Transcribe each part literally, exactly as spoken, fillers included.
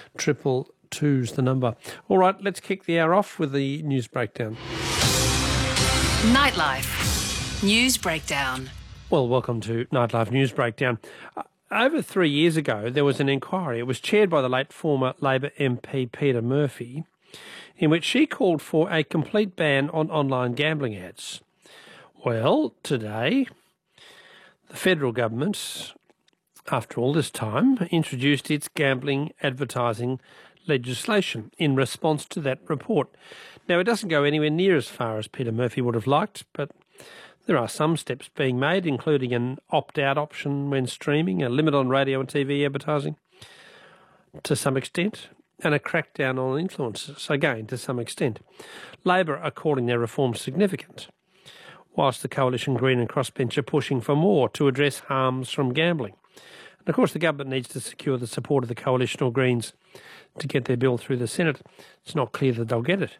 Triple two's the number. All right, let's kick the hour off with the news breakdown. Nightlife News Breakdown. Well, welcome to Nightlife News Breakdown. Uh, over three years ago, there was an inquiry. It was chaired by the late former Labor M P Peter Murphy, in which she called for a complete ban on online gambling ads. Well, today, the federal government, after all this time, introduced its gambling advertising legislation in response to that report. Now, it doesn't go anywhere near as far as Peter Murphy would have liked, but there are some steps being made, including an opt-out option when streaming, a limit on radio and T V advertising to some extent, and a crackdown on influencers, again, to some extent. Labor are calling their reforms significant, whilst the Coalition Green and Crossbench are pushing for more to address harms from gambling. And of course, the government needs to secure the support of the Coalition or Greens to get their bill through the Senate. It's not clear that they'll get it.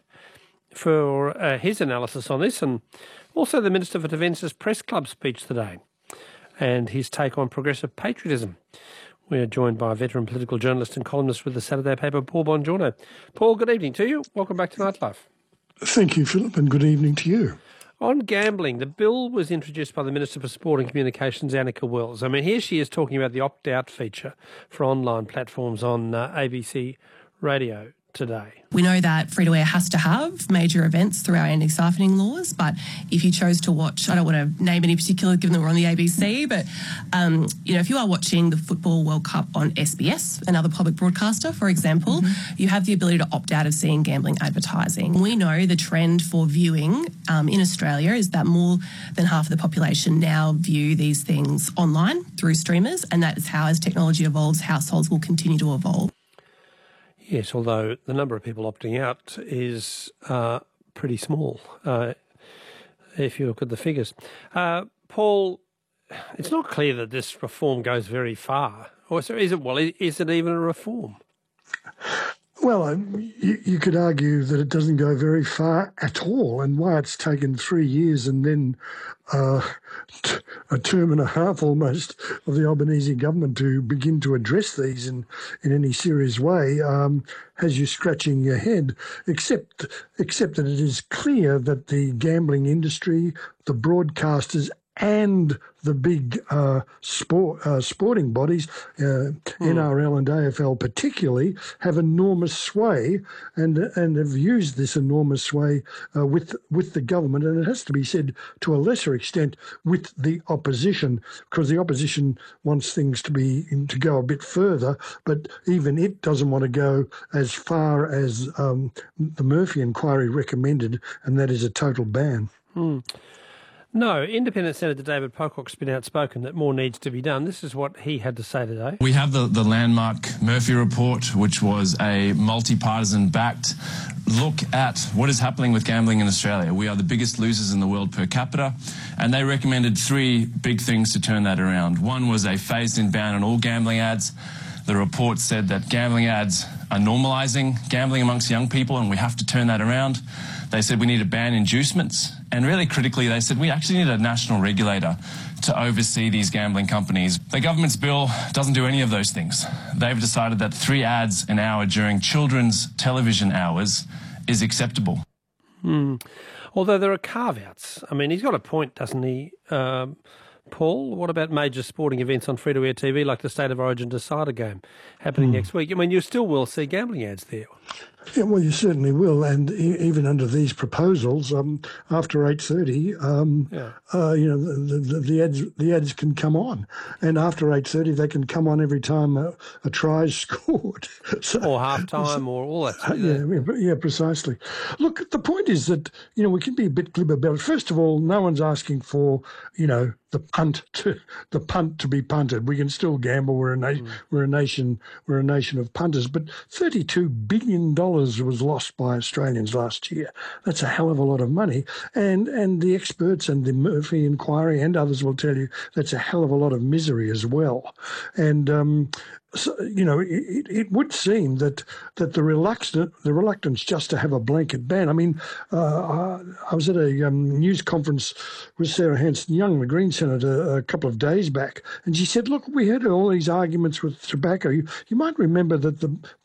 For uh, his analysis on this, and also the Minister for Defence's Press Club speech today, and his take on progressive patriotism, we are joined by a veteran political journalist and columnist with the Saturday paper, Paul Bongiorno. Paul, good evening to you. Welcome back to Nightlife. Thank you, Philip, and good evening to you. On gambling, the bill was introduced by the Minister for Sport and Communications, Annika Wells. I mean, here she is talking about the opt-out feature for online platforms on uh, A B C Radio today. We know that free-to-air has to have major events through our anti-siphoning laws, but if you chose to watch, I don't want to name any particular given that we're on the A B C, but um, you know, if you are watching the Football World Cup on S B S, another public broadcaster, for example, mm-hmm. you have the ability to opt out of seeing gambling advertising. We know the trend for viewing um, in Australia is that more than half of the population now view these things online through streamers, and that is how, as technology evolves, households will continue to evolve. Yes, although the number of people opting out is uh, pretty small, uh, if you look at the figures. Uh, Paul, it's not clear that this reform goes very far. Or so is it? Well, is it even a reform? Well, um, you, you could argue that it doesn't go very far at all, and why it's taken three years and then uh, t- a term and a half almost of the Albanese government to begin to address these in, in any serious way um, has you scratching your head, except, except that it is clear that the gambling industry, the broadcasters and the big uh, sport uh, sporting bodies, uh, mm. N R L and A F L particularly, have enormous sway and and have used this enormous sway uh, with with the government, and it has to be said to a lesser extent with the opposition, because the opposition wants things to be to go a bit further, but even it doesn't want to go as far as um, the Murphy inquiry recommended, and that is a total ban. Mm. No, Independent Senator David Pocock's been outspoken that more needs to be done. This is what he had to say today. We have the, the landmark Murphy report, which was a multi-partisan backed look at what is happening with gambling in Australia. We are the biggest losers in the world per capita, and they recommended three big things to turn that around. One was a phased-in ban on all gambling ads. The report said that gambling ads are normalising gambling amongst young people, and we have to turn that around. They said we need to ban inducements, and really critically, they said we actually need a national regulator to oversee these gambling companies. The government's bill doesn't do any of those things. They've decided that three ads an hour during children's television hours is acceptable. Hmm. Although there are carve-outs. I mean, he's got a point, doesn't he, um, Paul? What about major sporting events on free-to-air T V, like the State of Origin decider game happening hmm. next week? I mean, you still will see gambling ads there. Yeah, well, you certainly will, and e- even under these proposals, um, after eight thirty, um, yeah. uh, you know, the, the, the ads the ads can come on, and after eight thirty, they can come on every time a, a try is scored, so, or half time, or all that. Uh, yeah, yeah, yeah, precisely. Look, the point is that you know we can be a bit glib about it. First of all, no one's asking for you know the punt to the punt to be punted. We can still gamble. We're a na- mm. we're a nation we're a nation of punters, but thirty-two billion dollars was lost by Australians last year. That's a hell of a lot of money. And and the experts and the Murphy inquiry and others will tell you that's a hell of a lot of misery as well. And, um, so, you know, it, it would seem that that the reluctant the reluctance just to have a blanket ban. I mean, uh, I was at a um, news conference with Sarah Hanson-Young, the Green Senator, a couple of days back, and she said, "Look, we had all these arguments with tobacco. You, you might remember that the